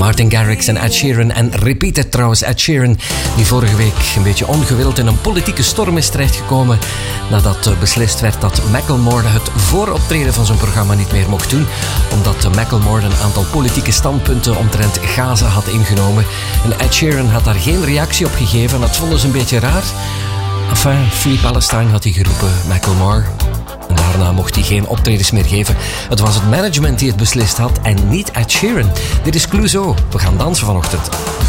Martin Garrix en Ed Sheeran. En repeated trouwens, Ed Sheeran, die vorige week een beetje ongewild in een politieke storm is terechtgekomen nadat beslist werd dat Macklemore het vooroptreden van zijn programma niet meer mocht doen, omdat Macklemore een aantal politieke standpunten omtrent Gaza had ingenomen. En Ed Sheeran had daar geen reactie op gegeven. Dat vonden ze een beetje raar. Enfin, Free Palestine had hij geroepen, Macklemore. En daarna mocht hij geen optredens meer geven. Het was het management die het beslist had en niet Ed Sheeran. Dit is Clouseau. We gaan dansen vanochtend.